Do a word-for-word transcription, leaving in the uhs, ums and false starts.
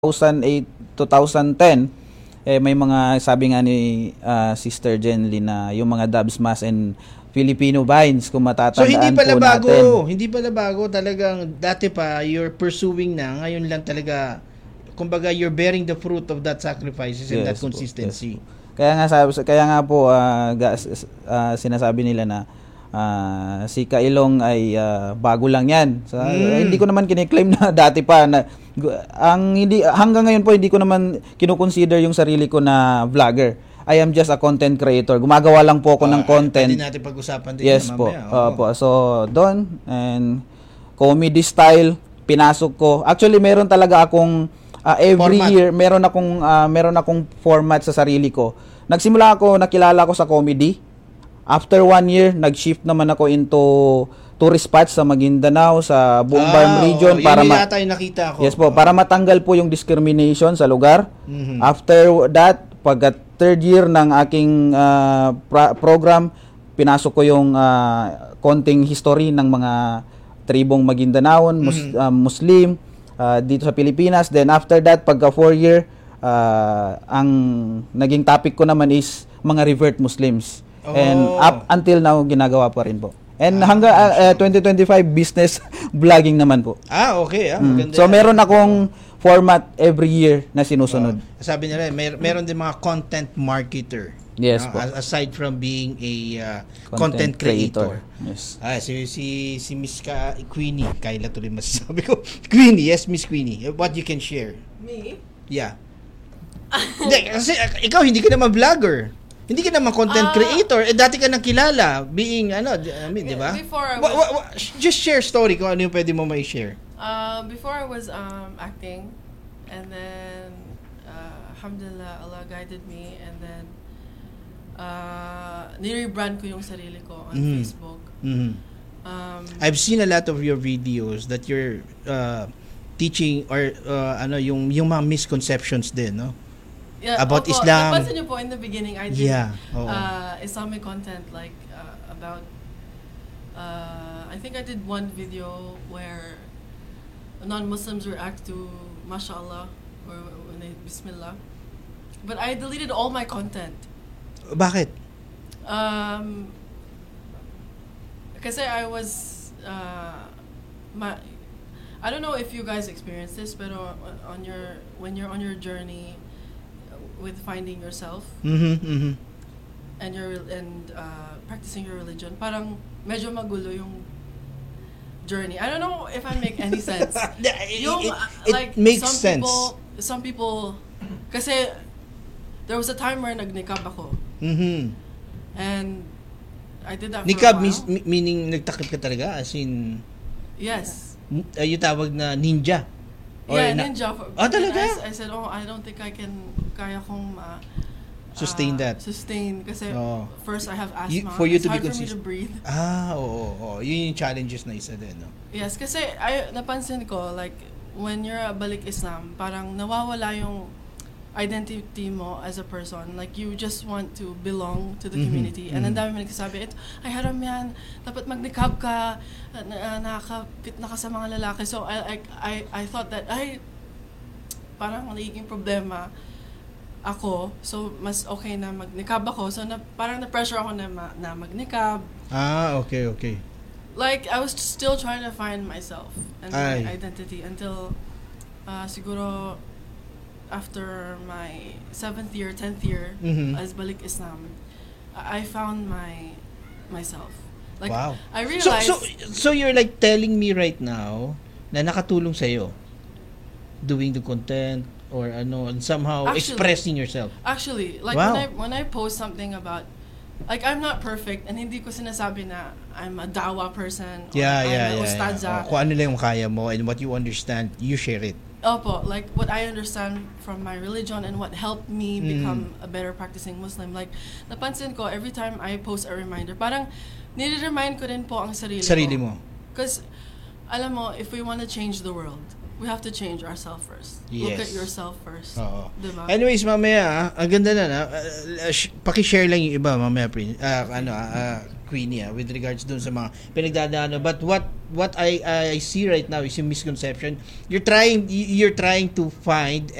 two thousand eight to twenty ten, eh, may mga sabi nga ni uh, Sister Jenly na yung mga Dubs Mass and Filipino Vines, kung matatandaan po natin. So hindi pala bago, natin. hindi pala bago, talagang dati pa you're pursuing na, ngayon lang talaga, kumbaga you're bearing the fruit of that sacrifices and yes, that consistency. Yes. Kaya nga sabi, kaya nga po uh, uh, sinasabi nila na uh, si Kailong ay uh, bago lang yan. So, mm. Hindi ko naman kiniklaim na dati pa na ang hindi hanggang ngayon po hindi ko naman kino-consider yung sarili ko na vlogger. I am just a content creator. Gumagawa lang po ako uh, ng content. Hindi natin pag-usapan din yes na po. mamaya. Uh, po. So, doon and comedy style pinasok ko. Actually, meron talaga akong uh, every format. year meron akong uh, meron akong format sa sarili ko. Nagsimula ako, nakilala ko sa comedy. After one year, nag-shift naman ako into tourist spots sa Maguindanao, sa buong ah, Barm region. Oh, para ma- yung nakita ko. Yes po, oh. para matanggal po yung discrimination sa lugar. Mm-hmm. After that, pag third year ng aking uh, pra- program, pinasok ko yung uh, konting history ng mga tribong Maguindanaon, mus- mm-hmm. uh, Muslim, uh, dito sa Pilipinas. Then after that, pagka four year, uh, ang naging topic ko naman is mga revert Muslims. Oh. And up until now, ginagawa pa rin po. And ah, hanggang uh, twenty twenty-five, business vlogging naman po. Ah, okay. Ah, mm. So, meron akong format every year na sinusunod. Oh. Sabi nila, mer- meron din mga content marketer. Yes uh, po. Aside from being a uh, content, content creator. creator. Yes. Ah, si, si, si Miss Ka, Queenie, Kayla tuloy masasabi ko. Queenie, yes, Miss Queenie. What you can share? Me? Yeah. Hindi, kasi ikaw, hindi ka naman vlogger. Hindi ka naman content uh, creator. Eh, dati ka nang kilala. Being, ano, I mean, di ba? Before I was... Wa, wa, wa, just share story kung ano yung pwede mo may share. Uh, before I was um, acting. And then, uh, alhamdulillah, Allah guided me. And then, uh, nire-brand ko yung sarili ko on mm-hmm. Facebook. Mm-hmm. Um, I've seen a lot of your videos that you're uh, teaching or, uh, ano, yung, yung mga misconceptions din, no? Yeah, about opo, Islam. Napansin niyo po in the beginning, I did yeah, uh, Islamic content like uh, about. Uh, I think I did one video where non-Muslims react to Mashallah or when they Bismillah, but I deleted all my content. Bakit? Um, kasi I was uh, my. I don't know if you guys experience this, but on your when you're on your journey with finding yourself mm-hmm, mm-hmm. and your and uh, practicing your religion, parang medyo magulo yung journey. I don't know if I make any sense. yung, it, it, like, it makes some sense. People, some people, kasi there was a time where nag-nikab ako. Mm-hmm. And I did that nikab for a while. Nikab meaning nagtakip ka talaga? As in... Yes. Uh, yung tawag na ninja? Or yeah, na, ninja. For, oh, talaga? I, I said, oh, I don't think I can, kaya kong uh, sustain uh, that. Sustain. Kasi oh. first I have asthma. You, for you it's to hard be for me consist- to breathe. Ah, oo, oo, oo. Yun yung challenges na isa din, no? Yes, kasi I, napansin ko, like, when you're a balik Islam, parang nawawala yung identity mo as a person. Like, you just want to belong to the mm-hmm. community. And mm-hmm. ang dami mo nagsasabi, ito, ay haram yan, dapat mag-nikab ka, na, nakakapit na ka sa mga lalaki. So, I, I, I, I thought that, ay, parang nagiging problema ako. So, mas okay na mag-nikab ako. So, na, parang na-pressure ako na, ma, na mag-nikab. Ah, okay, okay. Like, I was still trying to find myself and ay. my identity until uh, siguro after my seventh year, tenth year mm-hmm. as Balik Islam, I found my myself. Like, wow. I realized... So, so, so you're like telling me right now na nakatulong sa'yo doing the content or ano, and somehow actually, expressing yourself. Actually, like wow. when I when I post something about, like, I'm not perfect and hindi ko sinasabi na I'm a dawa person or yeah, I'm yeah, a yeah, ustadza. yeah. Oh, kung ano lang yung kaya mo and what you understand, you share it. Opo, like what I understand from my religion and what helped me mm. become a better practicing Muslim. Like, napansin ko, every time I post a reminder, parang nire-remind ko din po ang sarili, sarili ko. mo. Because, alam mo, if we want to change the world, we have to change ourselves first. Yes. Look at yourself first. Oo. Diba? Anyways, mamaya, ang ganda na na. Uh, uh, sh- paki-share lang yung iba, mamaya, uh, ano, uh, Queenie, ah, with regards dun sa mga pinagdadaanan. But what what I I see right now is yung misconception. You're trying you're trying to find